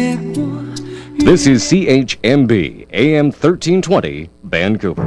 This is CHMB AM 1320 Vancouver。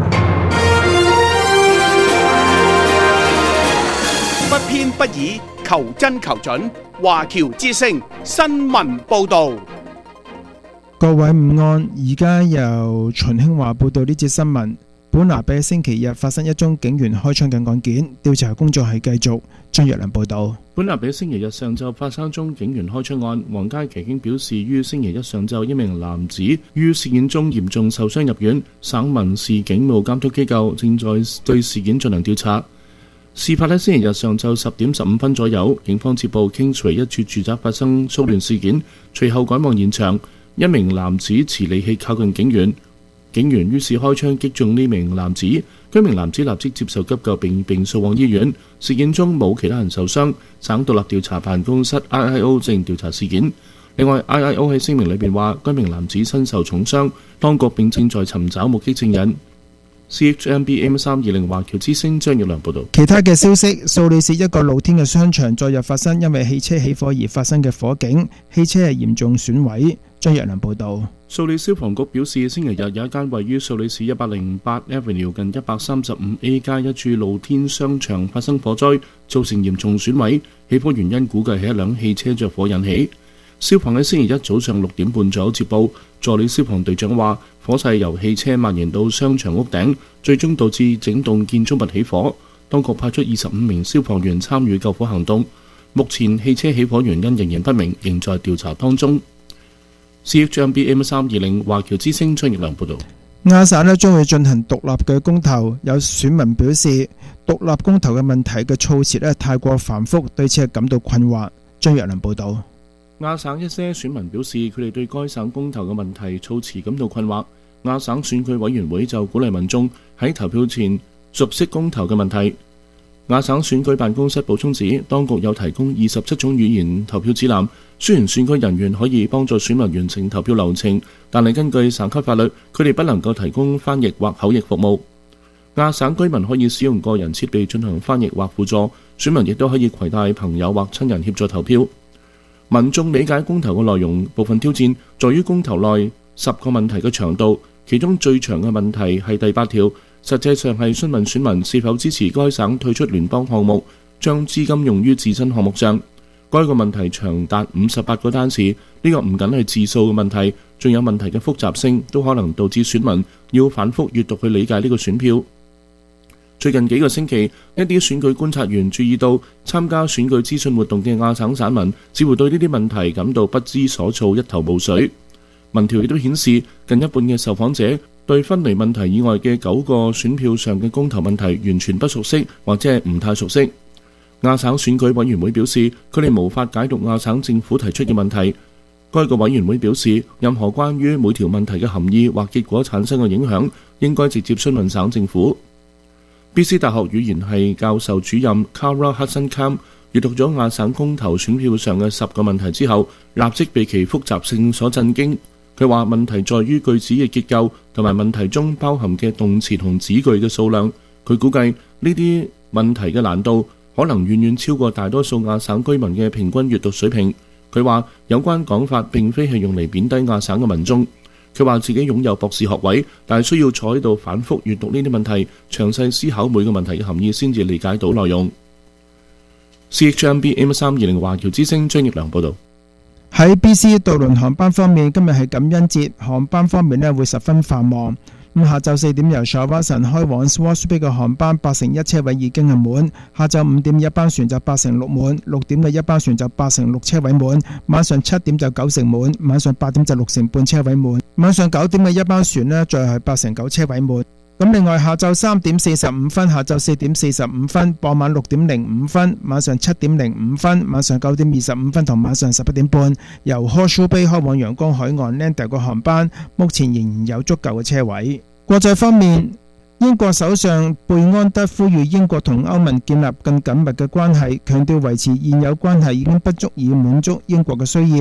不偏不倚，求真求準。華僑之聲新聞報導。 各位午安，而家由秦興華報道呢節新聞。本拿比星期日發生一宗警員開槍嘅案件，調查工作係繼續。張若良報道。 本拿比星期日上晝發生一宗警員開槍案，皇家騎警表示，於星期一上晝一名男子於事件中嚴重受傷入院，省民事警務監督機構正在對事件進行調查。事發喺星期日上晝10點15分左右，警方接報 Kingsway 一處住宅發生騷亂事件，隨後趕往現場，一名男子持利器靠近警員。警員於是開槍擊中呢名男子，該名男子立即接受急救並送往醫院。事件中冇其他人受傷，省獨立調查辦公室 IIO 正調查事件。另外 IIO 喺聲明裏邊話，該名男子身受重傷，當局並正在尋找目擊證人。CHMB AM320 華僑之聲張若良報導。 其他嘅消息，蘇黎世一個露天嘅商場昨日發生因為汽車起火而發生嘅火警，汽車係嚴重損毀。張若良報導。 蘇黎消防局表示，星期日有一間位於蘇黎世108 Avenue 近 135A 街一處露天商場發生火災，造成嚴重損毀。起火原因估計係一輛汽車着火引起。消防喺星期一早上6點半左右接報，助理消防隊長話，火勢由汽車蔓延到商場屋頂，最終導致整棟建築物起火。當局派出25名消防員參與救火行動。目前汽車起火原因仍然不明，仍在調查當中。CHMB AM320 華僑之聲張若良報導。 亞省將會進行獨立嘅公投，有選民表示獨立公投嘅問題嘅措辭太過繁複，對此係感到困惑。張若良報導。 亞省一些選民表示，佢哋對該省公投嘅問題措辭感到困惑。亞省選舉委員會就鼓勵民眾喺投票前熟悉公投嘅問題。亞省選舉辦公室補充指，當局有提供27種語言投票指南，雖然選舉人員可以幫助選民完成投票流程，但係根據省級法律，佢哋不能夠提供翻譯或口譯服務。亞省居民可以使用個人設備進行翻譯或輔助，選民亦都可以攜帶朋友或親人協助投票。民眾理解公投嘅內容，部分挑戰在於公投內10個問題嘅長度，其中最長嘅問題係第8條，實際上係詢問選民是否支持該省退出聯邦項目，將資金用於自身項目上。該個問題長達58個單詞，呢個唔僅係字數嘅問題，仲有問題嘅複雜性，都可能導致選民要反覆閱讀去理解呢個選票。最近幾個星期，一啲選舉觀察員注意到，參加選舉資訊活動嘅亞省省民似乎對呢啲問題感到不知所措，一頭霧水。民調亦都顯示，近一半嘅受訪者對分離問題以外嘅9個選票上嘅公投問題完全不熟悉，或者係唔太熟悉。亞省選舉委員會表示，佢哋無法解讀亞省政府提出嘅問題。該個委員會表示，任何關於每條問題嘅含義或結果產生嘅影響，應該直接詢問省政府。BC 大學語言系教授主任 Kara Hudson-Cam 閱讀咗亞省公投選票上嘅10個問題之後，立即被其複雜性所震驚。佢話問題在於句子嘅結構同埋問題中包含嘅動詞同子句嘅數量。佢估計呢啲問題嘅難度可能遠遠超過大多數亞省居民嘅平均閱讀水平。佢話有關講法並非係用嚟貶低亞省嘅民眾。佢話自己擁有博士學位，但係需要坐喺度反覆閱讀呢啲問題，詳細思考每個問題嘅含義，先至理解到內容。CHMB AM320 華僑之聲張若良報導。 喺 BC 渡輪航班方面，今日係感恩節，航班方面會十分繁忙。下晝4點由 Shawinigan 開往 Swansea Bay 嘅航班8/1車位已經係滿，下晝5點一班船就8/6滿，6點嘅一班船就8/6車位滿，晚上7點就9成滿，晚上8點就6成半車位滿，晚上9點嘅一班船呢，再係8/9車位滿。咁另外下晝3點45分、下晝4點45分、傍晚6點05分、晚上7點05分、晚上9點25分同晚上11點半，由 Horseshoe Bay 開往陽光海岸 Lander 個航班，目前仍然有足夠嘅車位。國際方面，英國首相貝安德呼籲英國同歐盟建立更緊密嘅關係，強調維持現有關係已經不足以滿足英國嘅需要。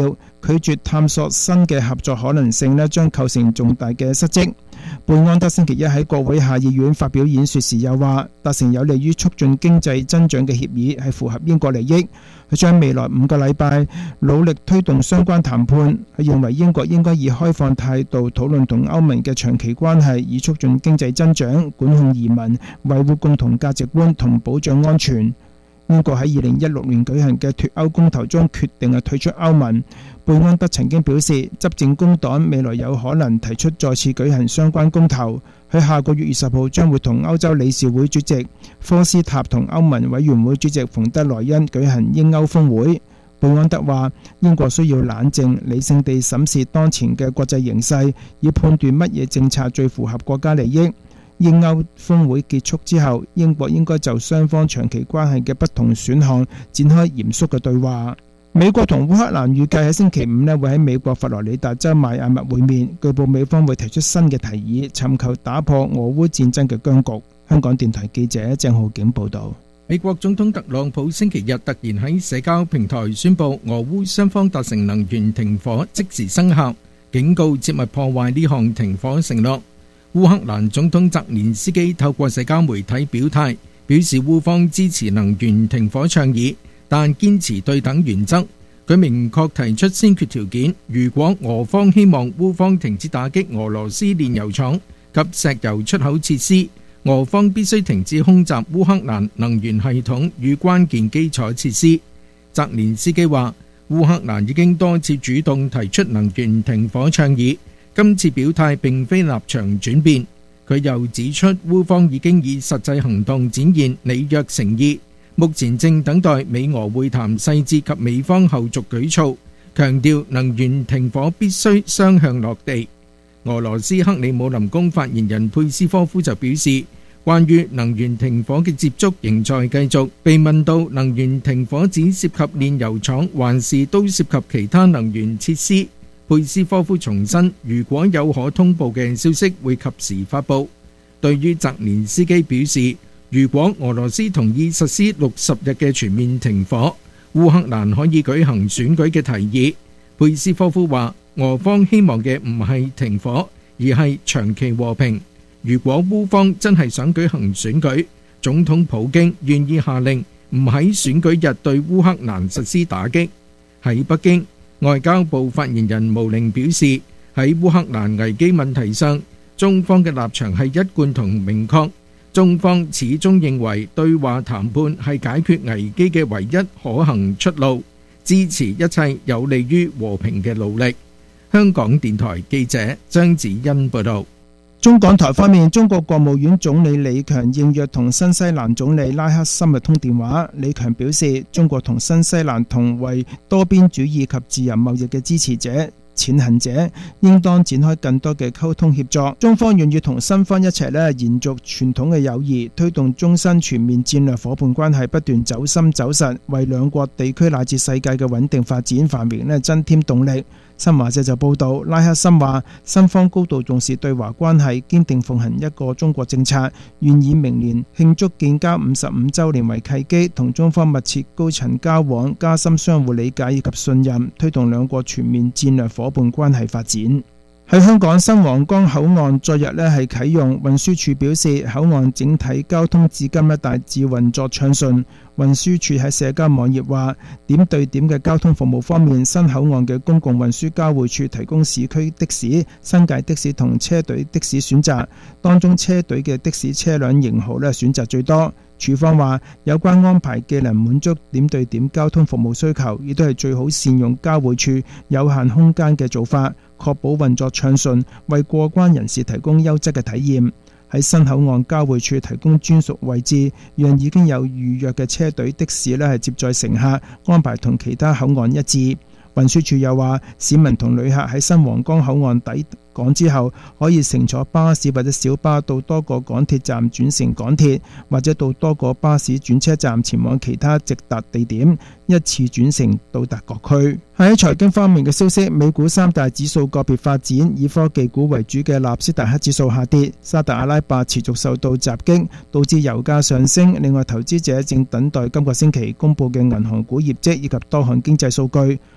拒絕探索新嘅合作可能性呢，將構成重大嘅失職。貝安德星期一喺國會下議院發表演說時又話，達成有利於促進經濟增長嘅協議係符合英國利益。佢將未來5個禮拜努力推動相關談判。佢認為英國應該以開放態度討論同歐盟嘅長期關係，以促進經濟增長、管控移民、維護共同價值觀同保障安全。英國喺2016年舉行嘅脫歐公投中決定退出歐盟。貝安德曾經表示，執政工黨未來有可能提出再次舉行相關公投。佢下個月20號將會同歐洲理事會主席科斯塔同歐盟委員會主席馮德萊恩舉行英歐峰會。貝安德話，英國需要冷靜理性地審視當前嘅國際形勢，以判斷乜嘢政策最符合國家利益。英歐峰會結束之後，英國應該就雙方長期關係嘅不同選項展開嚴肅嘅對話。美國同烏克蘭預計喺星期5會喺美國佛羅里達州邁阿密會面，據報美方會提出新嘅提議，尋求打破俄烏戰爭嘅僵局。香港電台記者鄭浩景報道。 美國總統特朗普星期日突然喺社交平台宣布俄烏雙方達成能源停火，即時生效，警告切勿破壞呢項停火承諾。烏克蘭總統澤連斯基透過社交媒體表態，表示烏方支持能源停火倡議，但堅持對等原則。佢明確提出先決條件，如果俄方希望烏方停止打擊俄羅斯煉油廠及石油出口設施，俄方必須停止空襲烏克蘭能源系統與關鍵基礎設施。澤連斯基話，烏克蘭已經多次主動提出能源停火倡議，今次表態並非立場轉變。佢又指出，烏方已經以實際行動展現履約誠意，目前正等待美俄會談細節及美方後續舉措，強調能源停火必須雙向落地。俄羅斯克里姆林宮發言人佩斯科夫就表示，關於能源停火嘅接觸仍在繼續。被問到能源停火只涉及煉油廠，還是都涉及其他能源設施，佩斯科夫重申，如果有可通報嘅消息會及時發佈。對於澤連斯基表示，如果俄羅斯同意實施60日嘅全面停火，烏克蘭可以舉行選舉嘅提議，佩斯科夫話，俄方希望嘅唔係停火，而係長期和平。如果烏方真係想舉行選舉，總統普京願意下令唔喺選舉日對烏克蘭實施打擊。喺北京，外交部發言人毛寧表示，喺烏克蘭危機問題上，中方嘅立場係一貫同明確，中方始終認為對話談判係解決危機嘅唯一可行出路，支持一切有利於和平嘅努力。香港電台記者張子欣報道。 中港台方面，中國國務院總理李強應約同新西蘭總理拉克森通電話。李強表示，中國同新西蘭同為多邊主義及自由貿易嘅支持者、踐行者，應當展開更多嘅溝通協作。中方願意同新方一齊延續傳統嘅友誼，推動終身全面戰略夥伴關係不斷走深走實，為兩國地區乃至世界嘅穩定發展繁榮增添動力。新華社就報道，拉克森話，新方高度重視對華關係，堅定奉行一個中國政策，願以明年慶祝建交55週年為契機，同中方密切高層交往，加深相互理解以及信任，推動兩國全面戰略夥伴關係發展。喺香港新皇崗口岸昨日係啟用，運輸署表示口岸整體交通至今大致運作暢順。運輸署喺社交網頁話，點對點嘅交通服務方面，新口岸嘅公共運輸交匯處提供市區的士、新界的士同車隊的士選擇，當中車隊嘅的士車輛型號選擇最多。署方話，有關安排既能滿足點對點交通服務需求，亦都係最好善用交匯處有限空間嘅做法，確保運作暢順，為過關人士提供優質嘅體驗。喺新口岸交匯處提供專屬位置，讓已經有預約嘅車隊的士係接載乘客，安排同其他口岸一致。運輸署又話，市民同旅客喺新皇崗口岸抵港之後，可以乘坐巴士或者小巴到多個港鐵站轉乘港鐵，或者到多個巴士轉車站前往其他直達地點，一次轉乘到達各區。喺財經方面嘅消息，美股三大指數個別發展，以科技股為主嘅納斯達克指數下跌，沙特阿拉伯持續受到襲擊，導致油價上升。另外，投資者正等待今個星期公佈嘅銀行股業績以及多項經濟數據。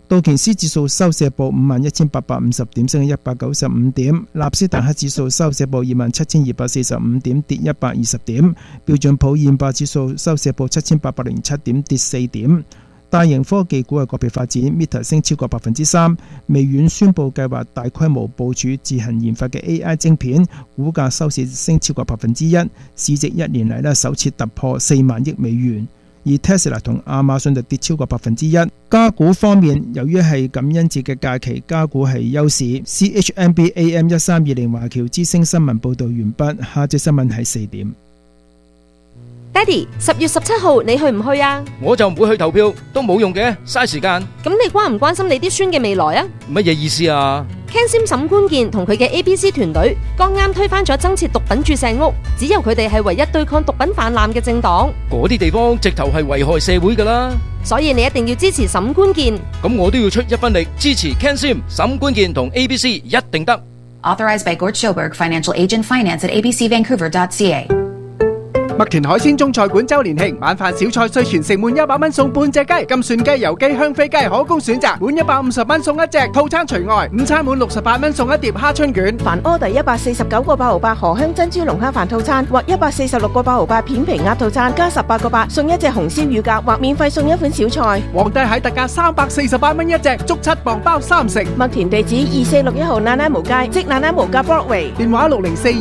道瓊斯指數收市報51,850點，升195點；納斯達克指數收市報27,245點，跌120點；標準普爾500指數收市報7,807點，跌4點。大型科技股係個別發展 ，Meta 升超過3%，微軟宣布計劃大規模部署自行研發嘅 AI 晶片，股價收市升超過1%，市值1年嚟首次突破4萬億美元。而 Tesla 同亞馬遜就跌超過1%。加股方面，由於係感恩節嘅假期，加股係休市。CHMB AM 1320華僑之聲新聞報導完畢，下節新聞係4點。 爹哋，10月17號你去唔去啊？ 我就唔會去投票，都冇用嘅，嘥時間。 咁你關唔關心你啲孫嘅未來啊？ 乜嘢意思啊 ？Ken Sim 沈官健同佢嘅 ABC 團隊剛啱推翻咗增設毒品注射屋，只有佢哋係唯一對抗毒品氾濫嘅政黨。 嗰啲地方直頭係危害社會噶啦， 所以你一定要支持沈官健。 咁我都要出一分力支持 Ken Sim 沈官健同 ABC， 一定得。 Authorized by Gord Schoberg, Financial Agent, Finance at abcvancouver.ca。 麥田海鮮中菜館周年慶，晚飯小菜稅全城滿100蚊送半隻雞，金蒜雞、油雞、香飛雞可供選擇，滿150蚊送一隻，套餐除外。午餐滿68蚊送一碟蝦春卷。 凡order 149個8毫8荷香珍珠龍蝦飯套餐或146個8毫8片皮鴨套餐，加18個8送一隻紅燒乳鴿或免費送一款小菜。 皇帝蟹特價348蚊一隻，足7磅包3成。 麥田地址2461號那拉無街，即那拉無街 Broadway。 電話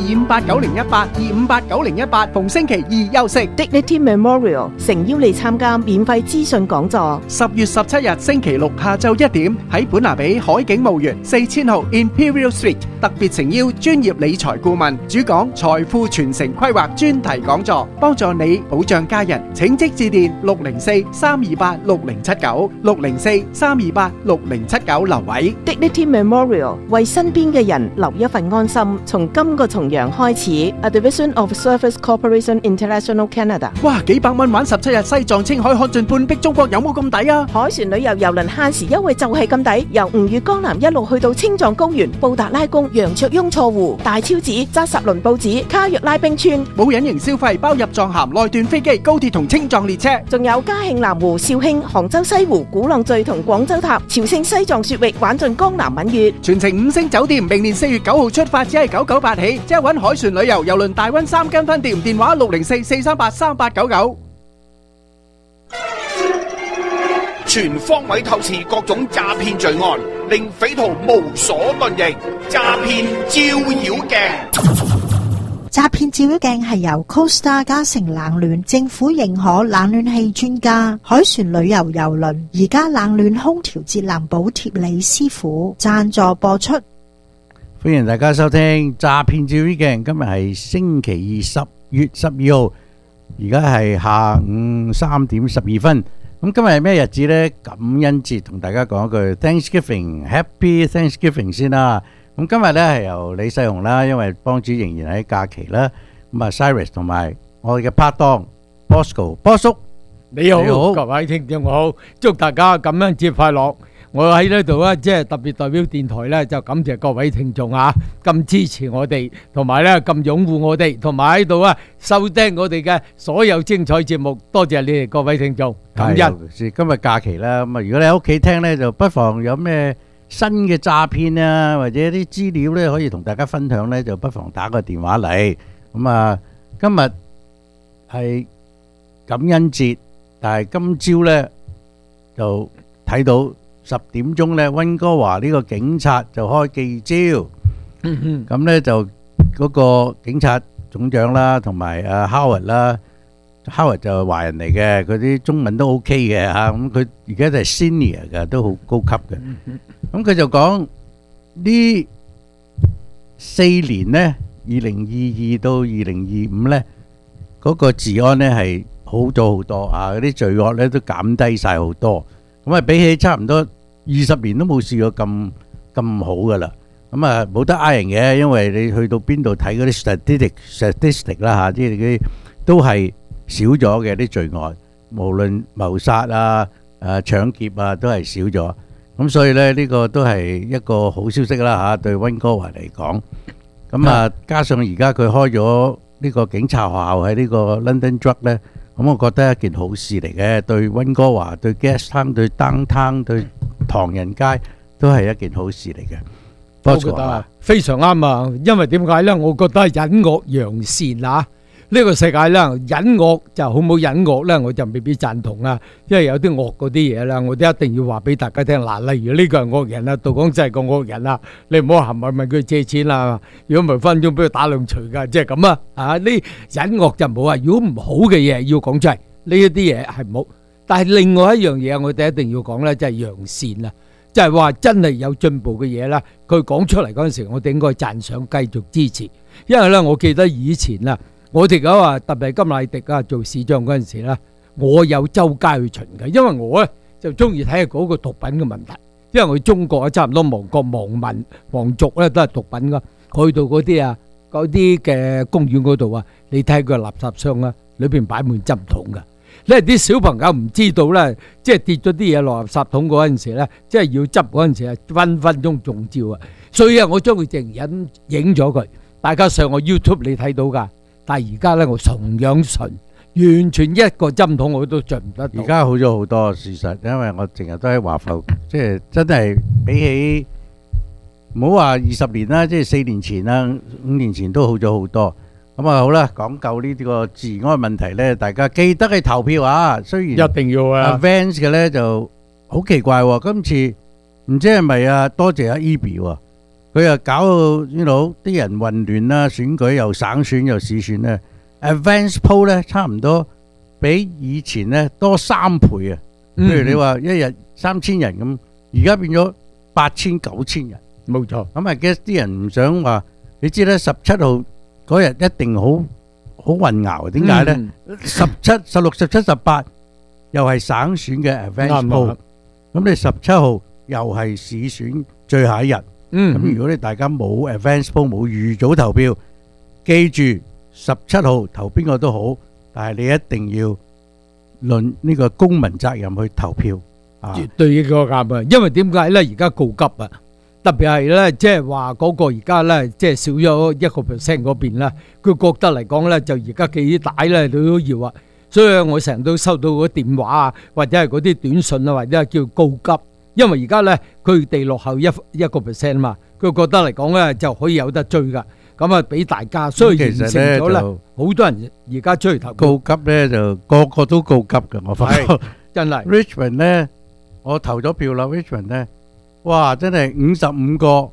604-258-9018，258-9018，逢星期休息。 Dignity Memorial 誠邀你參加免費資訊講座。 10月17日星期六下晝1點喺本拿比海景墓園4000號 Imperial Street， 特別誠邀專業理財顧問主講財富傳承規劃專題講座，幫助你保障家人。請即致電604-328-6079 604-328-6079留位。 Dignity Memorial 為身邊嘅人留一份安心。從今個重陽開始 ，A Division of Service Corporation International Canada。 哇，幾百蚊玩17日西藏青海看盡半壁中國，有冇咁抵啊？ 海船旅遊郵輪限時優惠就係咁抵，由吳越江南一路去到青藏高原、布達拉宮、羊卓雍錯湖、大昭寺、扎什倫布寺、卡約拉冰川， 冇隱形消費，包入藏函、內段飛機、高鐵同青藏列車， 仲有嘉慶南湖、肇慶、杭州西湖、鼓浪嶼同廣州塔、朝聖西藏雪域，玩盡江南閩粵， 全程5星酒店。明年4月9號出發，只係998起，即係搵海船旅遊郵輪大溫3間分店，電話604-438-3899。 全方位透視各種詐騙罪案，令匪徒無所遁形。詐騙照妖鏡。 詐騙照妖鏡係由 Costa 嘉誠冷暖政府認可冷暖氣專家海船旅遊郵輪而家冷暖空調節能補貼李師傅贊助播出。 歡迎大家收聽詐騙照妖鏡。今日係星期二10月12號，而家係下午3點12分。咁今日係咩日子呢？感恩節，同大家講一句 Thanksgiving，Happy Thanksgiving 先啦。咁今日呢係由李世雄啦，因為幫主仍然喺假期啦。咁啊 Cyrus 同埋我哋嘅拍檔 Bosco 波叔， 你好，各位聽眾好，祝大家感恩節快樂。我喺呢度咧，即係特別代表電台咧，就感謝各位聽眾啊，咁支持我哋，同埋咧咁擁護我哋，同埋喺度啊收聽我哋嘅所有精彩節目。多謝你哋各位聽眾，感恩。 尤其是今日假期啦，咁啊，如果你喺屋企聽咧，就不妨有咩新嘅詐騙啊，或者啲資料咧，可以同大家分享咧，就不妨打個電話嚟。咁啊，今日係感恩節，但係今朝咧就睇到10點鐘咧，溫哥華呢個警察就開記招，咁咧就嗰個警察總長啦，同埋阿 Howard 啦，Howard 就係華人嚟嘅，佢啲中文都 OK 嘅嚇，咁佢而家就係 senior 嘅，都好高級嘅。咁佢就講呢4年咧，2022到2025咧，嗰個治安咧係好咗好多啊，嗰啲罪惡咧都減低曬好多。咁啊，比起差唔多20年都冇試過咁好噶啦。咁啊，冇得呃人嘅，因為你去到邊度睇嗰啲 statistic 啦嚇，即係嗰啲都係少咗嘅啲罪案，無論謀殺啊、搶劫啊，都係少咗。咁所以咧，呢個都係一個好消息啦嚇，對溫哥華嚟講。咁啊，加上而家佢開咗呢個警察學校喺呢個 London Druid 咧， 咁我覺得係一件好事嚟嘅，對溫哥華、對 Gastown、對 Downtown、對唐人街都係一件好事嚟嘅。 我覺得非常啱啊，因為點解呢？我覺得係隱惡揚善啊！呢個世界呢，隱惡就好唔好隱惡呢？我就未必贊同啊，因為有啲惡嗰啲嘢啦，我都一定要話俾大家聽。嗱，例如呢個係惡人啊，杜廣真係個惡人啊，你唔好行埋問佢借錢啦，如果唔係分鐘俾佢打兩錘噶，即係咁啊！啊，呢隱惡就唔好啊，如果唔好嘅嘢要講出嚟，呢一啲嘢係唔好。但係另外一樣嘢，我哋一定要講呢，就係揚善啊！就係話真係有進步嘅嘢啦，佢講出嚟嗰陣時，我哋應該讚賞，繼續支持。因為咧，我記得以前啊，我哋講話特別係甘迺迪啊做市長嗰陣時咧，我有周街去巡嘅，因為我咧就中意睇下嗰個毒品嘅問題。因為我中國差唔多亡國亡民亡族咧都係毒品噶，去到嗰啲嘅公園嗰度啊，你睇佢垃圾箱啊，裏邊擺滿針筒噶。因為啲小朋友唔知道咧，即係跌咗啲嘢落垃圾桶嗰陣時咧，即係要執嗰陣時啊，分分鐘中招啊！所以啊，我將佢淨影咗佢，大家上我 YouTube 你睇到噶。但係而家咧，我同樣純，完全一個針筒我都盡唔得到。 而家好咗好多，事實，因為我成日都喺華埠，即係真係比起唔好話20年啦，即係4年前啦、5年前都好咗好多。咁啊好啦，講究呢啲個治安問題咧，大家記得去投票啊！雖然一定要啊 ，Vance 嘅咧就好奇怪喎，今次唔知係咪啊？多謝阿 Eby 喎，佢又搞到啲人混亂啦，選舉又省選又市選咧。Vance poll 咧差唔多比以前咧多3倍啊！譬如你話一日3000人咁，而家變咗8000、9000人， 冇錯。 咁啊，guess 啲人唔想話，你知咧17號。嗰日一定好混淆，點解呢？17、16、17、18又係省選嘅 advance poll，咁你17號又係市選最後一日。咁如果你大家冇 advance poll 冇預早投票，記住17號投邊個都好，但係你一定要論呢個公民責任去投票。 絕對呢個啱啊！因為點解呢？而家告急啊！特別係咧，即係話嗰個而家咧，即係少咗1% 嗰邊啦。佢覺得嚟講咧，就而家幾大咧，都要啊。所以我成日都收到嗰啲電話啊，或者係嗰啲短信啊，或者係叫告急。因為而家咧，佢哋落後1% 嘛，佢覺得嚟講咧就可以有得追噶。咁啊，俾大家，所以形成咗咧，好多人而家出嚟投告急咧，就個個都告急嘅。我發覺真係 Richmond 咧，我投咗票啦 ，Richmond 咧。哇！真係55個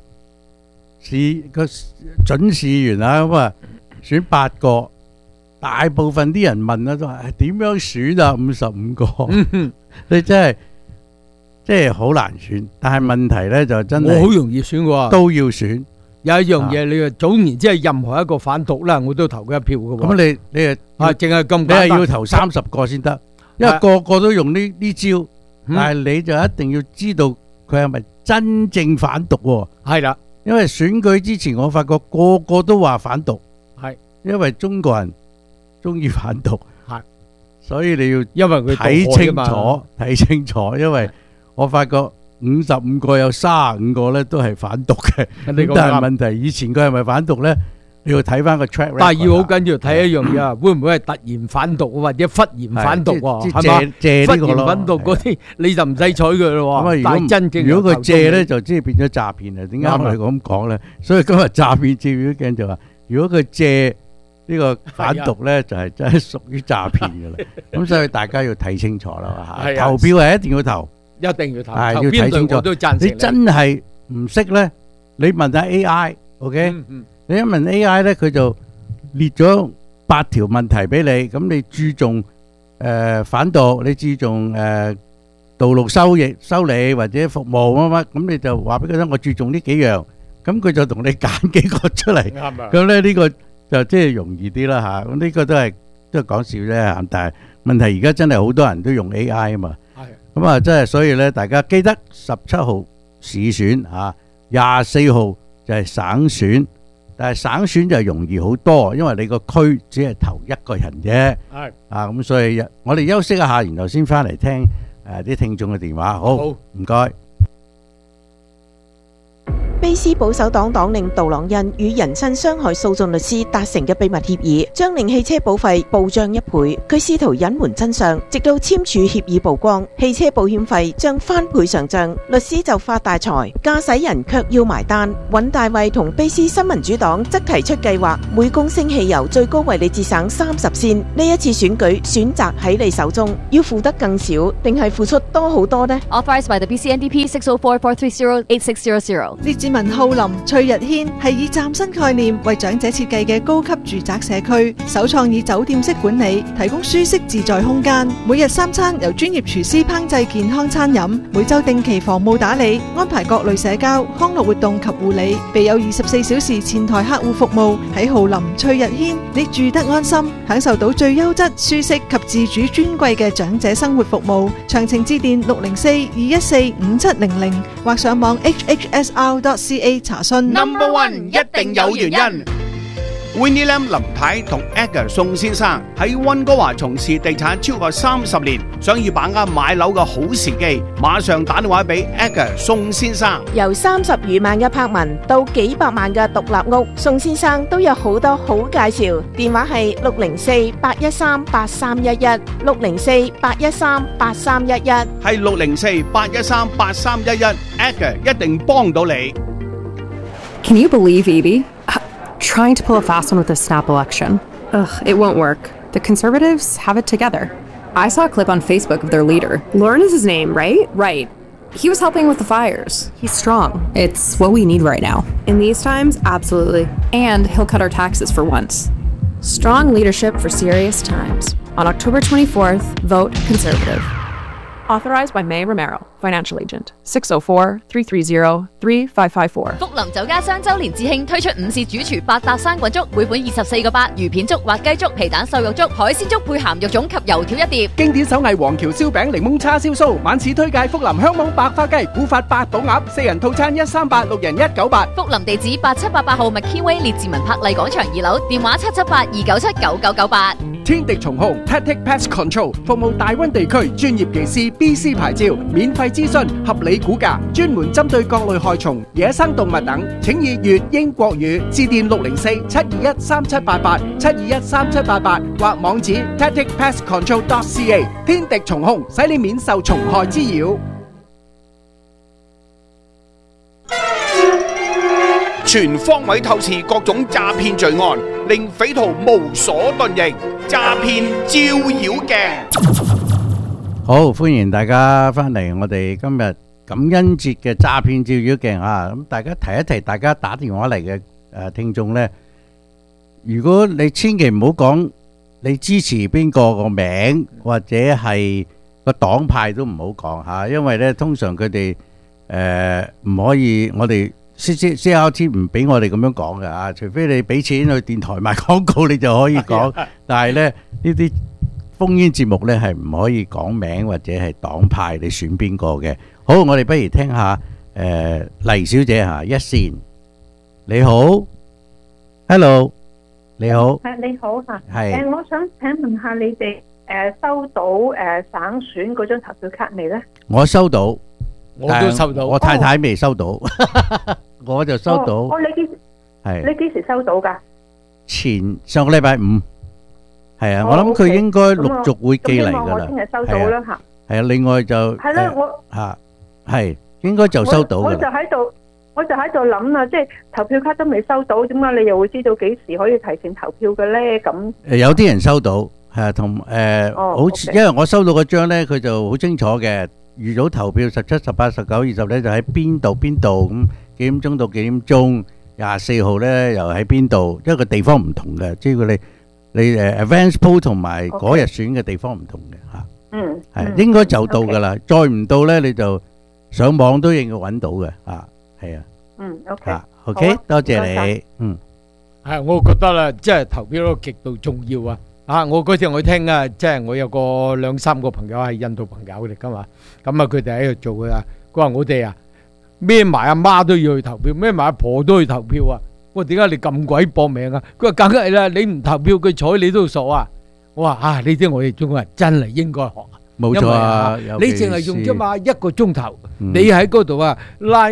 準議員啊，咁啊選8個，大部分啲人問啦都係點樣選啊？55個，你真係好難選。但係問題咧就真係我好容易選喎， 都要選。 有一樣嘢你話總言之係任何一個反毒啦，我都投佢一票嘅喎。 咁你淨係咁簡單， 你係要投30個先得，因為個個都用呢招，但係你就一定要知道佢係咪真正反毒喎？ 係啦， 因為選舉之前我發覺個個都話反毒， 係因為中國人中意反毒， 係， 所以你要因為佢睇清楚，因為我發覺55個有35個咧都係反毒嘅，但係問題以前佢係咪反毒咧？你要睇翻個 track record。 但係要好緊要睇一樣嘢啊，會唔會係突然反毒或者忽然反毒喎？係嘛？忽然反毒嗰啲你就唔使睬佢咯喎。但係真正如果佢借咧，就即係變咗詐騙啊！點解我哋咁講咧？所以今日詐騙照妖鏡就話，如果佢借呢個反毒咧，就係真係屬於詐騙㗎啦。咁所以大家要睇清楚啦嚇。投票係一定要投， 一定要投。 係要睇清楚。你真係唔識咧，你問下 AI，OK？你一問 AI 咧，佢就列咗8條問題俾你，咁你注重反毒，你注重道路修理或者服務乜乜，咁你就話俾佢聽，我注重呢幾樣，咁佢就同你揀幾個出嚟。啱啊！咁咧呢個就即係容易啲啦嚇。咁呢個都係講笑啫，但係問題而家真係好多人都用 AI 啊嘛。係。咁啊，真係所以咧，大家記得17號市選嚇，24號就係省選。但係省選就容易好多，因為你個區只係投一個人啫。係啊，咁所以我哋休息一下，然後先翻嚟聽啲聽眾嘅電話。好，唔該。 卑斯保守黨黨領杜朗恩與人身傷害訴訟律師達成嘅秘密協議，將令汽車保費暴漲1倍。佢試圖隱瞞真相，直到簽署協議曝光，汽車保險費將翻倍上漲，律師就發大財，駕駛人卻要埋單。尹大衛同卑斯新民主黨則提出計劃，每公升汽油最高為你節省30仙。呢一次選舉選擇喺你手中，要付得更少，定係付出多好多呢？ Authorized by the BC NDP 604-430-8600。 列治文浩林翠日軒係以嶄新概念為長者設計嘅高級住宅社區，首創以酒店式管理，提供舒適自在空間。每日3餐由專業廚師烹製健康餐飲，每週定期房務打理，安排各類社交、康樂活動及護理，備有24小時前台客戶服務。喺浩林翠日軒，你住得安心，享受到最優質、舒適及自主尊貴嘅長者生活服務。詳情致電604-214-5700或上網 hhsr.ca 查詢。 Number One 一定有原因。Winnie Lam 林太同 Edgar 宋先生喺溫哥華從事地產超過30年，想要把握買樓嘅好時機，馬上打電話俾 Edgar 宋先生。 由30餘萬嘅柏文到幾百萬嘅獨立屋，宋先生都有好多好介紹。電話係604-813-8311 604-813-8311， 係604-813-8311 Edgar 一定幫到你。 Can you believe Evie? Trying to pull a fast one with the snap election. Ugh, it won't work. The Conservatives have it together. I saw a clip on Facebook of their leader. Lauren is his name, right? Right. He was helping with the fires. He's strong. It's what we need right now. In these times, absolutely. And he'll cut our taxes for once. Strong leadership for serious times. On October 24th, vote Conservative. Authorized by May Romero, Financial Agent. 604-330-3554. 福林酒家雙週年致慶推出午市主廚百搭生滾粥，每款24個8，魚片粥、滑雞粥、皮蛋瘦肉粥、海鮮粥配鹹肉粽及油條一碟。 經典手藝黃橋燒餅、檸檬叉燒酥，晚市推介福林香網白花雞、古法八寶鴨，4人套餐138，6人198。 福林地址8788號 McKinway 列治文柏麗廣場2樓，電話778-297-9998。 天敵蟲控 Tactic Pest Control 服務大溫地區專業技師 BC 牌照，免費諮詢，合理估價，專門針對各類害蟲、野生動物等。請以粵英國語致電604-721-3788 721-3788或網址 tacticpestcontrol.ca。天敵蟲控使你免受蟲害滋擾。 全方位透視各種詐騙罪案，令匪徒無所遁形。詐騙照妖鏡。 好，歡迎大家翻嚟我哋今日感恩節嘅詐騙照妖鏡啊！咁大家提一提，大家打電話嚟嘅聽眾呢，如果你千祈唔好講你支持邊個個名或者係個黨派都唔好講吓，因為呢通常佢哋唔可以，我哋CRT 唔俾我哋咁樣講嘅啊，除非你俾錢去電台賣廣告，你就可以講。但係咧呢啲烽煙節目咧係唔可以講名或者係黨派，你選邊個嘅。好，我哋不如聽下黎小姐嚇一線。你好 ，Hello， 你好。 你好嚇。 係。 我想請問下你哋收到省選嗰張投票卡未咧？ 我收到。 我都收到， 我太太未收到，我就收到。 你幾時收到噶？ 上個禮拜5，係啊，我諗佢應該陸續會寄嚟噶啦。 我聽日收到啦吓。 係啊，另外就係啦，我吓係應該就收到噶啦。 我就喺度諗啦，即係投票卡都未收到，點解你又會知道幾時可以提前投票嘅咧？咁有啲人收到係啊，同好似因為我收到嗰張咧，佢就好清楚嘅。預早投票17、18、19、20咧就喺邊度咁幾點鐘到幾點鐘，24號咧又喺邊度，因為個地方唔同嘅，即係你advance poll 同埋嗰日選嘅地方唔同嘅嚇。係應該就到㗎啦，再唔到咧你就上網都應該揾到嘅嚇，係啊。OK， 多謝你。 係我覺得啦，即係投票都極度重要啊！我嗰次我聽啊，即係我有個2、3個朋友係印度朋友嚟噶嘛，咁啊佢哋喺度做噶啦。佢話我哋啊，孭埋阿媽都要去投票，孭埋阿婆都去投票啊！我話點解你咁鬼搏命啊？佢話梗係啦，你唔投票佢睬你都傻啊！我話呢啲我哋中國人真係應該學。 冇錯啊！ 你淨係用咗嘛1個鐘頭，你喺嗰度啊拉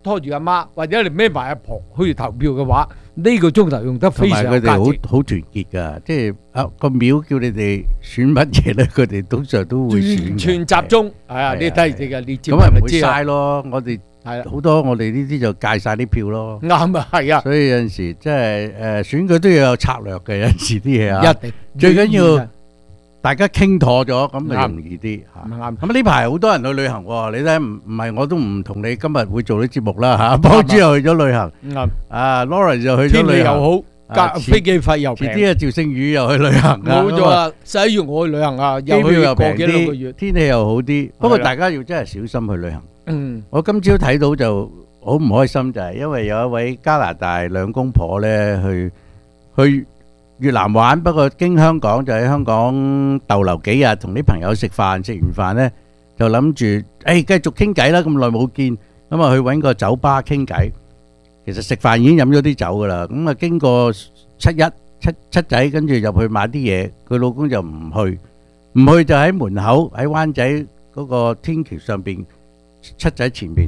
拖住阿媽，或者你孭埋阿婆去投票嘅話，呢個鐘頭用得非常有同埋佢哋價值。 好團結㗎，即係個廟叫你哋選乜嘢咧，佢哋通常都會選嘅。 全集中係啊！你睇你嘅你接咁咪唔會咪知啊嘥咯。我哋好多我哋呢啲就戒晒啲票咯。 啱啊，係啊。 所以有陣時即係選舉都要有策略嘅，有陣時啲嘢啊。 一定最緊要大家傾妥咗，咁就容易啲嚇。 啱。 咁呢排好多人去旅行喎，你睇唔係我都唔同你今日會做啲節目啦嚇。幫主又去咗旅行， 啱。 Lawrence 又去咗天氣旅行， 又好，飛機費又平。 遲啲趙星宇又去旅行啊。 冇錯啊！11月我去旅行啊， 機票又平過幾兩個月啲，天氣又好啲。不過大家要真係小心去旅行。我今朝睇到就好唔開心，就係因為有一位加拿大兩公婆咧去越南玩，不過經香港就喺香港逗留幾日，同啲朋友食飯，食完飯呢就諗住繼續傾偈啦，咁耐冇見，咁啊去揾個酒吧傾偈。其實食飯已經飲咗啲酒噶啦，咁啊經過七仔，跟住入去買啲嘢，佢老公就唔去就喺門口喺灣仔嗰個天橋上邊七仔前面，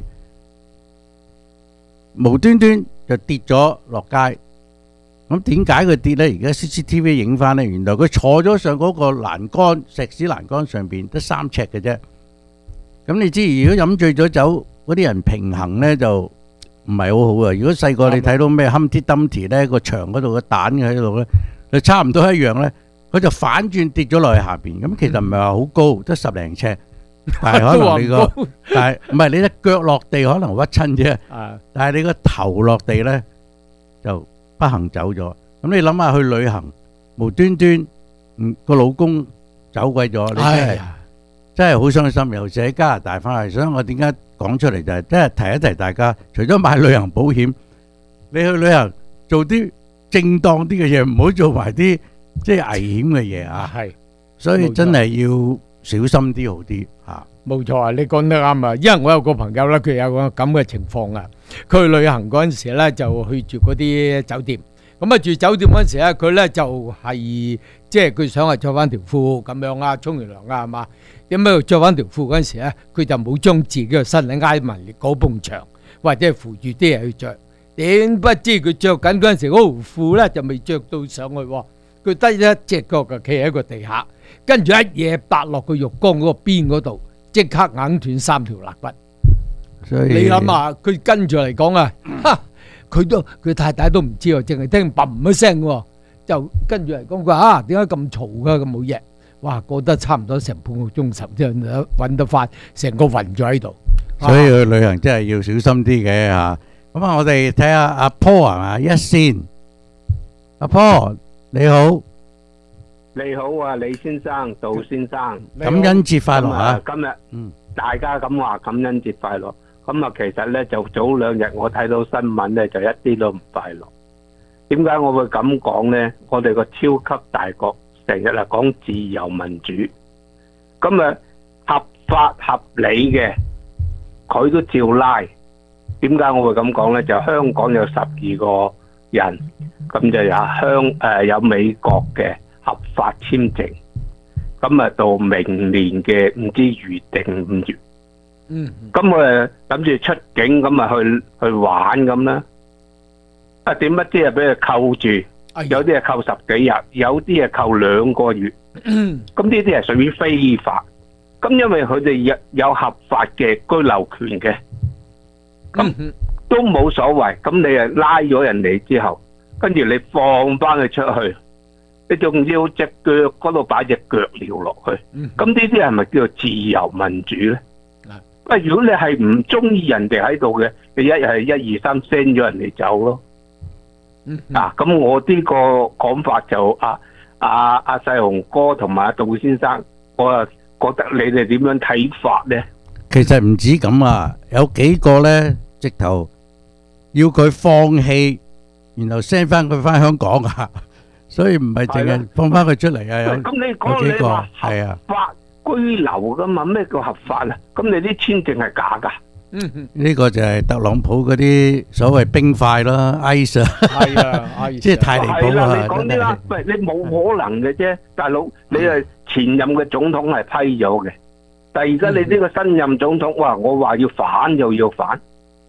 無端端就跌咗落街。咁點解佢跌呢？而家 CCTV 影翻呢，原來佢坐咗上嗰個欄杆，石屎欄杆上邊得3尺嘅啫。咁你知如果飲醉咗酒，嗰啲人平衡呢就唔係好好啊。如果細個你睇到咩 Humpty Dumpty 呢個牆嗰度個蛋喺度呢，就差唔多一樣呢。佢就反轉跌咗落去下邊。咁其實唔係話好高，得10零尺，但係可能你個但係唔係你隻腳落地可能屈親啫。但係你個頭落地呢就不幸走咗，咁你諗下去旅行，無端端個老公走鬼咗，你真係好傷心。尤其喺加拿大翻嚟，所以我點解講出嚟就係真係提一提大家，除咗買旅行保險，你去旅行做啲正當啲嘅嘢，唔好做埋啲即係危險嘅嘢啊！ 係， 所以真係要小心啲好啲嚇。 冇錯啊！你講得啱啊！因為我有個朋友咧，佢有個咁嘅情況啊。佢去旅行嗰陣時咧，就去住嗰啲酒店。咁啊，住酒店嗰陣時咧，佢咧就係即係佢想係着翻條褲咁樣啊，沖完涼啊，係嘛？點解要着翻條褲嗰陣時咧，佢就冇將自己嘅身體挨埋嗰埲牆，或者係扶住啲嘢去着。點不知佢着緊嗰陣時，嗰條褲咧就未着到上去喎。佢得一隻腳就企喺個地下，跟住一嘢搭落個浴缸嗰個邊嗰度。即刻硬斷3條肋骨， 所以你諗下，佢跟住嚟講啊，佢太太都唔知喎，淨係聽砰一聲喎，就跟住嚟講佢話點解咁嘈噶咁冇嘢，哇過得差唔多成半個鐘頭先揾得翻，成個暈咗喺度。 所以去旅行真係要小心啲嘅嚇。咁啊，我哋睇下阿 Paul 係嘛一先，阿 Paul 你好。 你好啊，李先生、杜先生， 感恩節快樂啊！ 今日大家咁話感恩節快樂，咁啊其實咧就早2日我睇到新聞咧就一啲都唔快樂。點解我會咁講咧？我哋個超級大國成日係講自由民主，咁啊合法合理嘅佢都照拉。點解我會咁講咧？就香港有12個人，咁就有美國嘅合法簽證，咁啊到明年嘅唔知預定5月，咁我諗住出境咁啊去玩咁啦，啊點不知啊俾佢扣住，有啲係扣10幾日，有啲係扣2個月，咁呢啲係屬於非法，咁因為佢哋有合法嘅居留權嘅，咁都冇所謂，咁你啊拉咗人嚟之後，跟住你放翻佢出去。你仲要隻腳嗰度擺隻腳鐐落去，咁呢啲係咪叫做自由民主咧？喂，如果你係唔中意人哋喺度嘅，你一係1、2、3 send 咗人哋走咯。咁我呢個講法就阿細雄哥同埋阿杜先生，我啊覺得你哋點樣睇法咧？ 其實唔止咁啊，有幾個咧直頭要佢放棄，然後 send 翻佢翻香港啊！所以唔係淨係放翻佢出嚟啊！ 咁你講你話合法居留噶嘛？咩叫合法啊？咁你啲簽證係假噶？ 呢個就係特朗普嗰啲所謂冰塊啦 ，ice 啊， 係啊， 即係太離譜啦！ 你講啲啦，喂，你冇可能嘅啫，大佬，你係前任嘅總統係批咗嘅，但係而家你呢個新任總統，哇，我話要反就要反，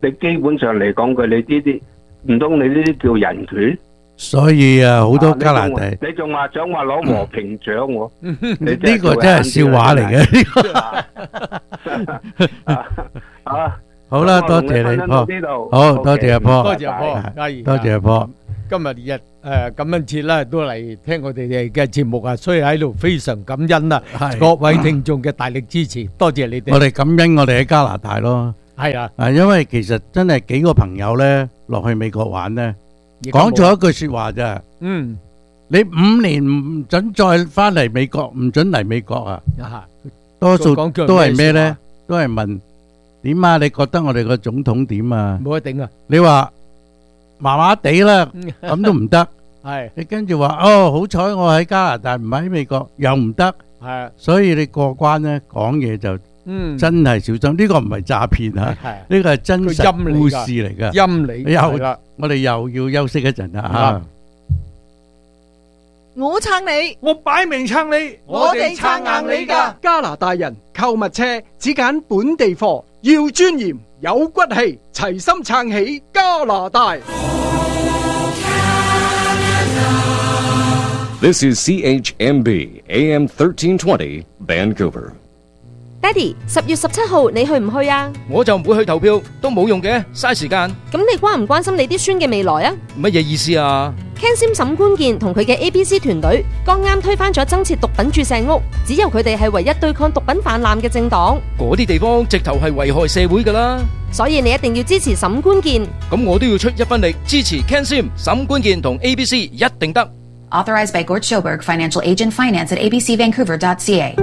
你基本上嚟講，佢你呢啲唔通你呢啲叫人權？ 所以啊，好多加拿大， 你仲話想話攞和平獎喎？ 呢個真係笑話嚟嘅。好啦，多謝你波，好多謝阿波， 多謝阿波，嘉怡， 多謝阿波。 今日感恩節啦，都嚟聽我哋嘅節目啊，所以喺度非常感恩啊，各位聽眾嘅大力支持，多謝你哋。 我哋感恩我哋喺加拿大咯， 係啊， 因為其實真係幾個朋友咧落去美國玩咧，講咗一句說話咋，你5年唔准再翻嚟美國，唔准嚟美國啊，多數都係咩咧？都係問點啊？你覺得我哋個總統點啊？ 冇得頂啊！ 你話麻麻地啦，咁都唔得。係你跟住話好彩我喺加拿大唔喺美國，又唔得。係，所以你過關咧講嘢就真係小心。呢個唔係詐騙啊，呢個係真實故事嚟噶。 陰你又我哋又要休息一陣啦吓。 我撐你， 我擺明撐你， 我哋撐硬你㗎。加拿大人購物車只揀本地貨，要尊嚴有骨氣，齊心撐起加拿大。 This is CHMB AM 1320 Vancouver. 爹哋，10月17號你去唔去啊？ 我就唔會去投票，都冇用嘅，嘥時間。 咁你關唔關心你啲孫嘅未來啊？ 乜嘢意思啊 ？Ken Sim 沈官健同佢嘅 ABC 團隊剛啱推翻咗增設毒品注射屋，只有佢哋係唯一對抗毒品泛濫嘅政黨。 嗰啲地方直頭係危害社會噶啦， 所以你一定要支持沈官健。 咁我都要出一分力支持 Ken Sim 沈官健同 ABC 一定得。 Authorized by Gord Schoberg, Financial Agent Finance at abcvancouver.ca.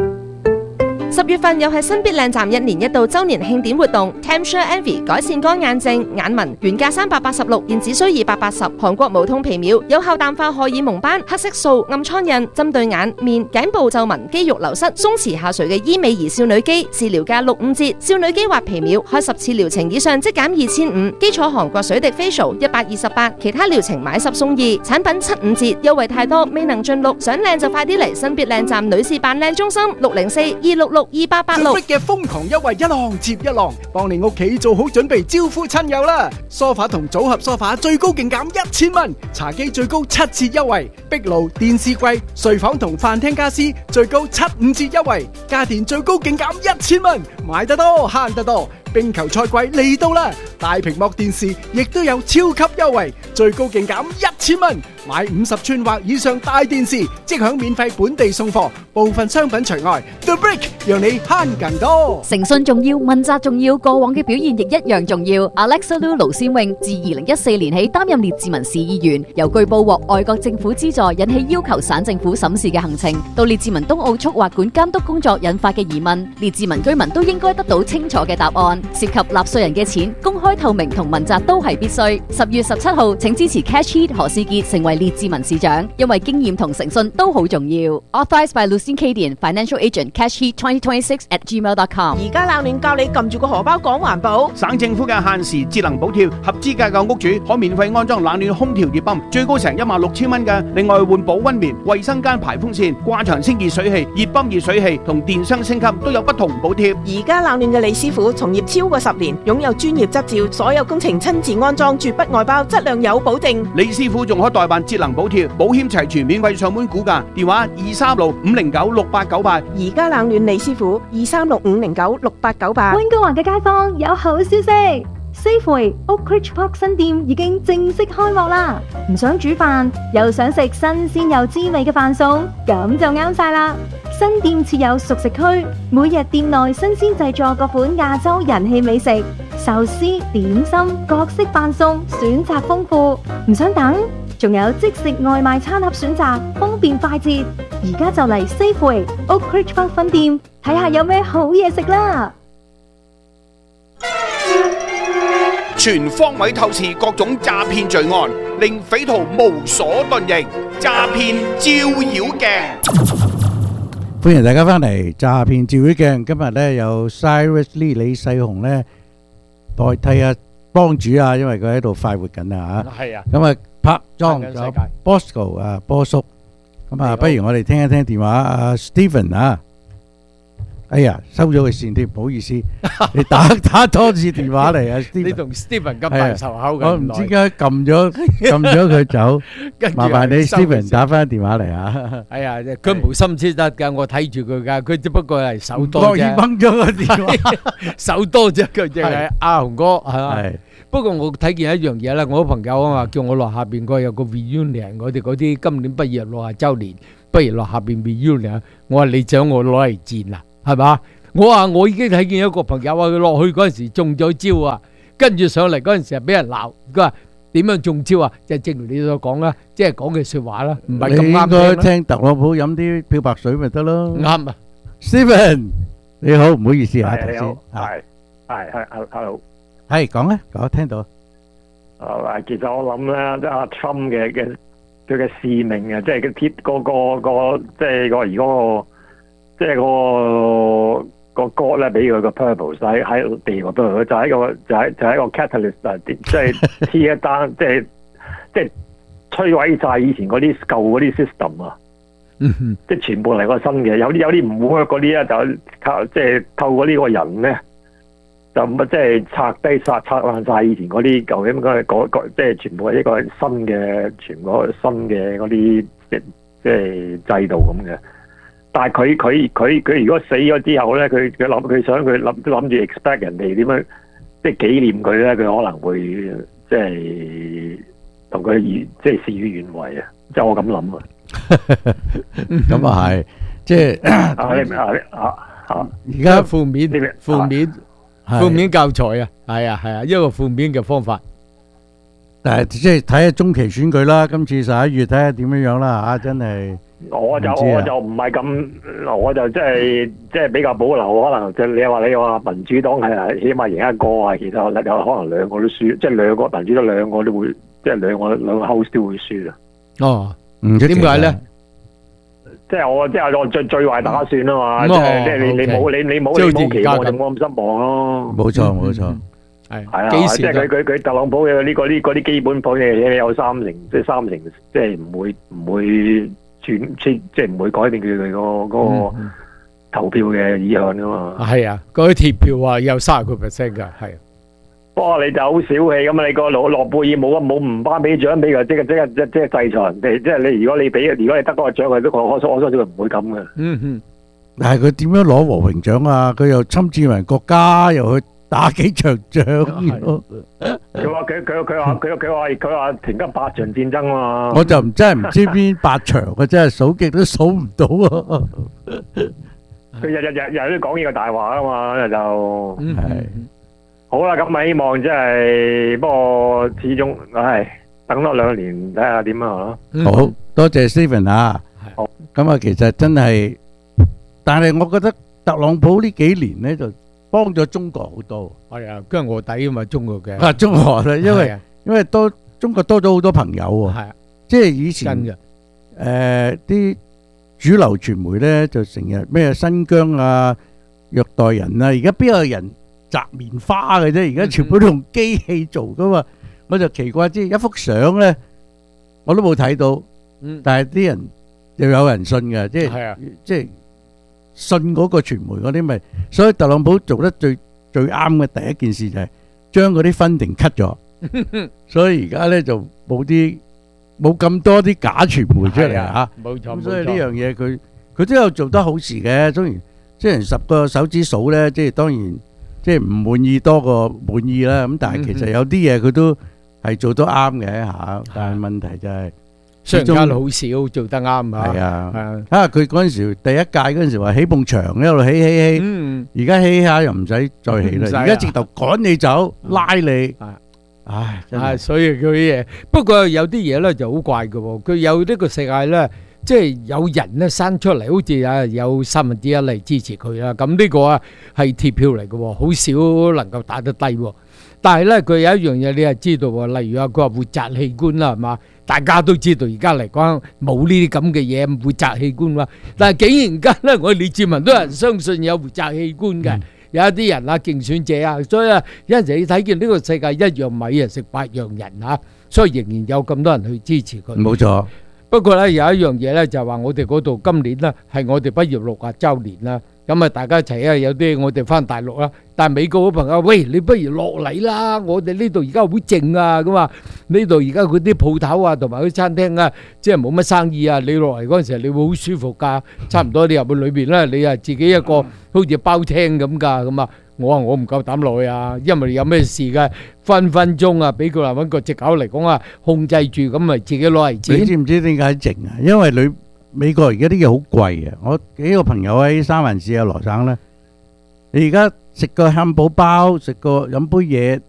10月份又係新必靚站1年1度周年慶典活動 Tempsure Envy 改善乾眼症眼紋，原價386，現只需280。韓國無痛皮秒有效淡化荷爾蒙斑、黑色素、暗瘡印，針對眼、面、頸部皺紋、肌肉流失、鬆弛下垂嘅醫美儀少女肌，治療價65折。少女肌畫皮秒開10次療程以上即減2500。基礎韓國水滴 facial 128，其他療程買10送2，產品75折，優惠太多未能盡錄。想靚就快啲嚟新必靚站女士扮靚中心604-266-2886。 嘅瘋狂優惠一浪接一浪，幫你屋企做好準備招呼親友啦！梳化同組合梳化最高勁減1000蚊，茶几最高7折優惠，壁爐、電視櫃、睡房同飯廳家私最高75折優惠，家電最高勁減1000蚊，買得多慳得多。冰球賽季嚟到啦，大屏幕電視亦都有超級優惠，最高勁減1000蚊，買50寸或以上大電視即享免費本地送貨，部分商品除外。The Brick 讓你慳更多。 誠信重要，問責重要，過往嘅表現亦一樣重要。Alexa Lu 盧先穎自2014年起擔任列治文市議員，由據報獲外國政府資助，引起要求省政府審視嘅行程，到列治文東澳速滑管監督工作引發嘅疑問，列治文居民都應該得到清楚嘅答案。涉及納稅人嘅錢，公開透明同問責都係必須。10月17號，請支持 Cash Heat 何士傑成為列治文市長，因為經驗同誠信都好重要。Authorized by Lucien Cadian, Financial Agent, Cash Heat 2026@gmail.com。 而家冷暖教你撳住個荷包講環保。 省政府嘅限時節能補貼，合資格嘅屋主可免費安裝冷暖空調熱泵，最高成16000蚊嘅。另外換保溫棉、衛生間排風扇、掛牆清潔水器、熱泵熱水器同電箱升級都有不同補貼。 而家冷暖嘅李師傅從業超過10年，擁有專業執照，所有工程親自安裝，絕不外包，質量有保證。 李師傅仲可代辦節能補貼，保險齊全，免費上門估價，電話236-509-6898。 而家冷暖李師傅236-509-6898。 溫哥華嘅街坊有好消息。Safeway Oak Ridge Park 新店已經正式開幕啦！唔想煮飯，又想食新鮮又滋味嘅飯餸，咁就啱晒啦！新店設有熟食區，每日店內新鮮製作各款亞洲人氣美食，壽司、點心、各式飯餸，選擇豐富。唔想等，仲有即食外賣餐盒選擇，方便快捷。而家就嚟 Safeway Oak Ridge Park 分店，睇下有咩好嘢食啦！ 全方位透視各種詐騙罪案，令匪徒無所遁形。詐騙照妖鏡， 歡迎大家翻嚟詐騙照妖鏡。今日咧有 Cyrus Lee 李世雄咧代替阿幫主啊，因為佢喺度快活緊啊嚇。係啊。咁啊，拍莊就 Bosco 啊，波叔。咁啊，不如我哋聽一聽電話阿 Stephen 啊。 哎呀，收咗佢線添，唔好意思，你打多次電話嚟啊！ 你同 Steven 咁大仇口嘅， 我唔知點解撳咗佢走，麻煩你 Steven 打翻電話嚟啊！ 哎呀，佢無心之得㗎，我睇住佢㗎，佢只不過係手多啫， 當然掹咗個電話， 手多啫，佢淨係阿雄哥係嘛？不過我睇見一樣嘢啦，我朋友啊嘛，叫我落下邊個有個 reunion，我哋嗰啲今年畢業60週年，不如落下邊 reunion。我話你想我攞嚟賤啊，係嘛？我話我已經睇見一個朋友話佢落去嗰陣時中咗招啊，跟住上嚟嗰陣時係俾人鬧。佢話點樣中招啊？就正如你所講啦，即係講嘅説話啦，唔係咁啱聽。 你應該聽特朗普飲啲漂白水咪得咯。 啱啊 ，Steven 你好，唔好意思啊，頭先係 hello。 係講咧，我聽到。 其實我諗咧，即係阿 Trump 佢嘅使命啊，即係佢貼個即係個而嗰個即係個歌咧，俾佢個 purpose 喺地個 purpose 就係一個 catalyst 啊，即係貼一單，即係摧毀曬以前嗰啲舊嗰啲 system 啊。即係全部嚟個新嘅，有啲唔 work 嗰啲咧，就靠即係透過呢個人咧。就即係拆爛晒以前嗰啲舊嘅，應該係即係全部係一個新嘅，全部新嘅嗰啲即係制度咁嘅。但係佢如果死咗之後咧，佢諗住 expect 人哋點樣即係紀念佢咧，佢可能會即係同佢即係事與願違啊！即係我咁諗啊。 咁啊係，即係而家負面教材啊，係啊，一個負面嘅方法。 但係即係睇下中期選舉啦，今次11月睇下點樣啦嚇，真係。 我就唔係咁，我就即係比較保留，可能就你話民主黨係起碼贏一個啊，其實有可能兩個都輸，即係兩個民主黨兩個都會，即係兩個 house 都會輸啊。 哦， 點解咧？ 即係我最壞打算啊嘛，即係你冇期望就冇咁失望咯。 冇錯， 係啊，即係佢特朗普嘅呢啲基本盤嘅嘢有三成，即係唔會轉，即係唔會改變佢嗰個投票嘅意向噶嘛。係啊，嗰啲鐵票啊有30%㗎，係。 不過你就好小氣咁啊！你個諾貝爾冇唔頒俾獎俾佢，即係制裁人哋。即係你如果你得嗰個獎，佢都我相信佢唔會咁嘅。 但係佢點樣攞和平獎啊？佢又侵佔人國家，又去打幾場仗。佢話停緊8場戰爭嘛。我就真係唔知邊8場嘅，真係數極都數唔到啊！ 佢日都講呢個大話啊嘛，就係。好啦，咁咪希望即係，不過始終，等多2年睇下點啊！ 好多謝 Steven 啊！好，咁啊，其實真係，但係我覺得特朗普呢幾年咧就幫咗中國好多。 係啊，跟住臥底啊嘛，中國嘅。 啊，中國啦，因為中國多咗好多朋友喎。係啊，即係以前啲主流傳媒咧就成日咩新疆啊、虐待人啊，而家邊有人摘棉花嘅啫，而家全部都用機器做噶嘛，我就奇怪啲一幅相咧，我都冇睇到，但係啲人又有人信嘅，即係信嗰個傳媒嗰啲咪，所以特朗普做得最啱嘅第一件事就係將嗰啲funding cut咗，所以而家咧就冇咁多啲假傳媒出嚟嚇， 冇錯， 咁所以呢樣嘢佢都有做得好事嘅，當然即係10個手指數咧，即係當然。即係唔滿意多過滿意啦，咁但係其實有啲嘢佢都係做得啱嘅嚇，但係問題就係商家好少做得啱啊。係啊，佢嗰陣時第一屆嗰陣時話起埲牆一路起，而家起下又唔使再起啦，而家直頭趕你走拉你，唉，真係所以佢啲嘢，不過有啲嘢咧就好怪嘅喎，佢有呢個世界咧。即係有人咧生出嚟，好似有1/3嚟支持佢啦。咁呢個啊係鐵票嚟嘅喎，好少能夠打得低喎。但係咧，佢有一樣嘢你係知道喎，例如佢話活摘器官啦，係嘛？大家都知道而家嚟講冇呢啲咁嘅嘢，活摘器官啦。但係竟然間咧，我哋李志文都有人相信有活摘器官嘅，有一啲人啊競選者啊，所以啊有陣時你睇見呢個世界一樣米啊食8樣人嚇，所以仍然有咁多人去支持佢。 冇錯。 不過咧有一樣嘢咧就係話我哋嗰度今年咧係我哋畢業60週年啦， 咁啊，大家一齊啊，有啲我哋翻大陸啦，但係美國嘅朋友，喂，你不如落嚟啦！我哋呢度而家好靜啊，咁啊，呢度而家嗰啲鋪頭啊，同埋嗰啲餐廳啊，即係冇乜生意啊。你落嚟嗰陣時，你會好舒服㗎，差唔多你入去裏邊咧，你啊自己一個好似包廳咁㗎，咁啊，我話我唔夠膽落去啊，因為有咩事嘅，分分鐘啊，俾佢話揾個藉口嚟講啊，控制住，咁咪自己攞嚟錢。 你知唔知點解靜啊？因為美國而家啲嘢好貴啊！我幾個朋友喺三藩市啊羅省咧，你而家食個漢堡包，食個飲杯嘢